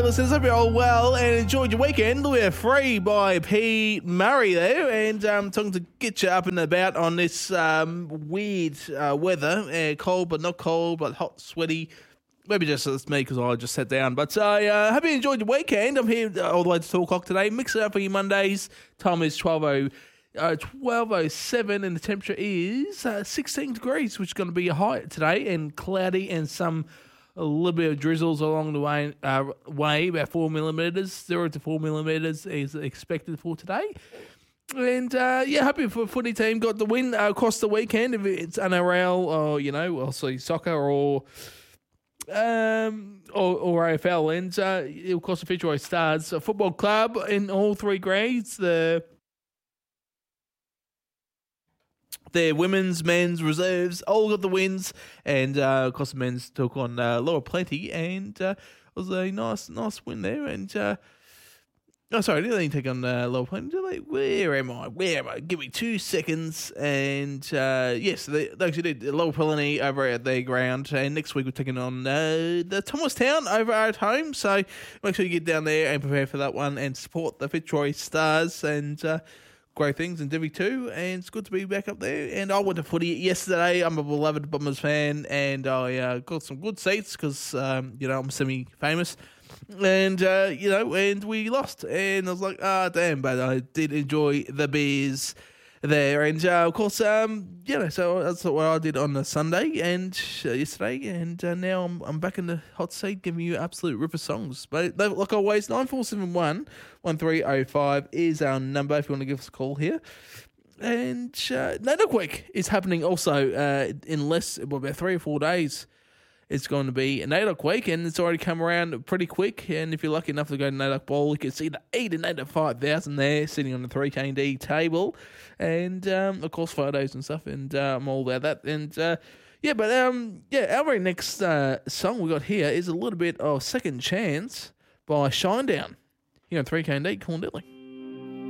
Listeners, hope you're all well and enjoyed your weekend. We're free by Pete Murray there, and talking to get you up and about on this weird weather, cold but not cold, but hot, sweaty. Maybe just it's me because I just sat down. But I hope you enjoyed your weekend. I'm here all the way to 2 o'clock today. Mix it up for you Mondays. Time is 12:07 and the temperature is 16 degrees, which is going to be a high today, and cloudy and a little bit of drizzles along the way, about 4 millimetres, 0 to 4 millimetres is expected for today. And, happy for footy team got the win across the weekend, if it's NRL or, also soccer or AFL. And, of course, the Fitzroy Stars Football Club in all three grades, their women's, men's, reserves, all got the wins. And, of course, the men's took on Lower Plenty. And it was a nice win there. And, they didn't take on Lower Plenty. Where am I? Give me 2 seconds. And, yes, they actually did. Lower Plenty over at their ground. And next week we're taking on the Thomastown over at home. So make sure you get down there and prepare for that one and support the Fitzroy Stars. And, great things in Divi 2, and it's good to be back up there. And I went to footy yesterday. I'm a beloved Bombers fan, and I got some good seats because, I'm semi-famous. And, and we lost. And I was like, damn, but I did enjoy the beers there. And, of course, so that's what I did on the Sunday and yesterday. And now I'm back in the hot seat giving you absolute ripper songs. But like always, 9471-1305 is our number if you want to give us a call here. And Nanook Week is happening also in about 3 or 4 days. It's going to be a NAIDOC week, and it's already come around pretty quick. And if you're lucky enough to go to NAIDOC Bowl, you can see the 8 and 8 to 5,000 there sitting on the 3K&D table. And, of course, photos and stuff, and I'm all about that. And, our very next song we got here is a little bit of Second Chance by Shinedown here on 3K&D, Corndelly.